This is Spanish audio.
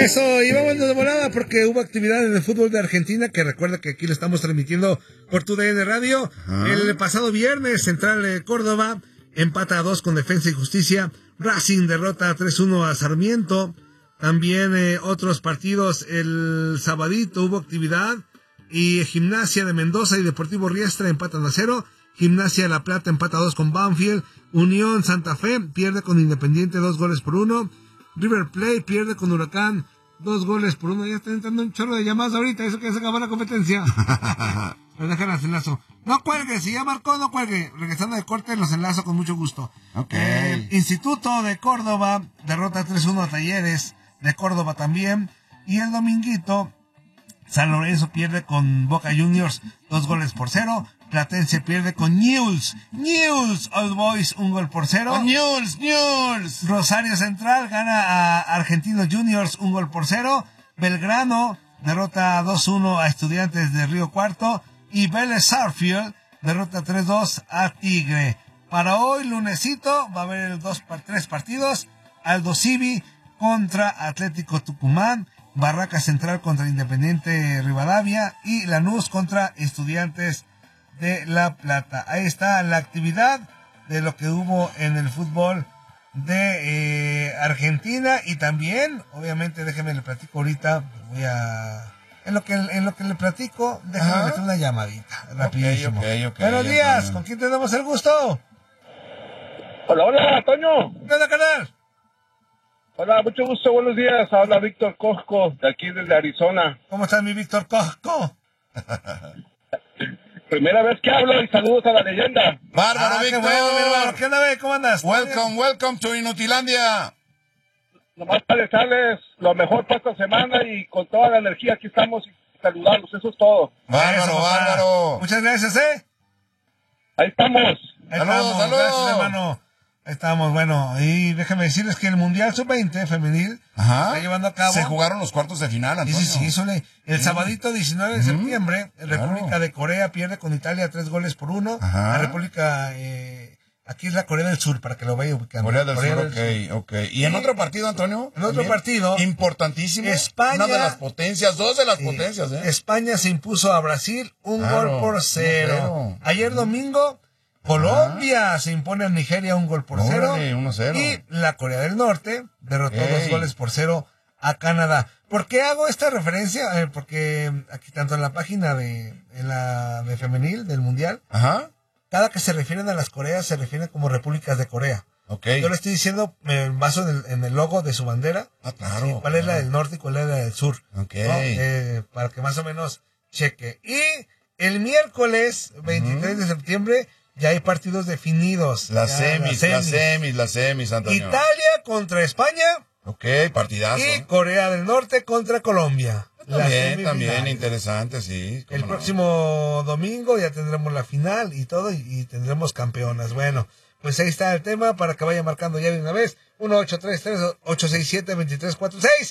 Eso, y vamos de volada porque hubo actividad en el fútbol de Argentina, que recuerda que aquí lo estamos transmitiendo por TUDN Radio. El pasado viernes, Central de Córdoba empata a 2 con Defensa y Justicia. Racing derrota 3-1 a Sarmiento. También otros partidos, el sabadito hubo actividad. Y Gimnasia de Mendoza y Deportivo Riestra empatan a 0. Gimnasia de La Plata empata a 2 con Banfield. Unión Santa Fe pierde con Independiente 2-1. River Plate pierde con Huracán 2-1. Ya están entrando un chorro de llamadas ahorita, eso que se acabó la competencia. Pero déjenlas enlazo. No cuelgue, si ya marcó, no cuelgue. Regresando de corte, los enlazo con mucho gusto. Okay. Instituto de Córdoba derrota 3-1 a Talleres de Córdoba también. Y el dominguito, San Lorenzo pierde con Boca Juniors 2-0. Platense pierde con Newell's Old Boys 1-0. Oh, Newell's. Rosario Central gana a Argentinos Juniors 1-0. Belgrano derrota 2-1 a Estudiantes de Río Cuarto. Y Vélez Sarsfield derrota 3-2 a Tigre. Para hoy, lunesito, va a haber 3 partidos. Aldo Civi contra Atlético Tucumán. Barraca Central contra Independiente Rivadavia. Y Lanús contra Estudiantes de La Plata. Ahí está la actividad de lo que hubo en el fútbol de Argentina. Y también, obviamente, déjeme le platico ahorita. En lo que le platico, déjame meter una llamadita rapidísimo. Okay, Buenos días, ¿con quién tenemos el gusto? Hola, Toño. ¿Qué onda, carnal? Hola, mucho gusto, buenos días. Habla Víctor Cosco, de aquí desde Arizona. ¿Cómo estás, mi Víctor Cosco? Primera vez que hablo y saludos a la leyenda. Bárbaro, Víctor. Qué bueno, mi hermano. ¿Qué onda, güey? ¿Cómo andas? Welcome to Inutilandia. Nomás para desearles lo mejor para esta semana y con toda la energía aquí estamos y saludarlos, eso es todo. Bárbaro. Muchas gracias, ¿eh? Ahí estamos. Saludos. Gracias, hermano. Ahí estamos, bueno, y déjame decirles que el Mundial Sub-20 femenil está llevando a cabo. Se jugaron los cuartos de final, Antonio. Sí, el sabadito 19 de septiembre, República de Corea pierde con Italia 3-1. La República, aquí es la Corea del Sur, para que lo vaya ubicando. Corea del Sur, ok. ¿Y en otro partido, Antonio? En otro partido. Importantísimo. España. Una de las potencias, 2 de las potencias, España se impuso a Brasil 1-0. Ayer domingo, Colombia se impone a Nigeria 1-0. 1-0. Y la Corea del Norte derrotó 2-0 a Canadá. ¿Por qué hago esta referencia? Porque aquí tanto en la página de femenil del Mundial, cada que se refieren a las Coreas se refieren como repúblicas de Corea. Yo le estoy diciendo, me baso en el logo de su bandera. Claro. Sí, cuál es la del norte y cuál es la del sur. ¿No? Para que más o menos cheque. Y el miércoles 23 de septiembre ya hay partidos definidos. Las semis, Antonio. Italia contra España. Partidazo. Y Corea del Norte contra Colombia. También interesante, sí. El próximo domingo ya tendremos la final y todo, y tendremos campeonas. Bueno, pues ahí está el tema para que vaya marcando ya de una vez. 1-833-867-2346.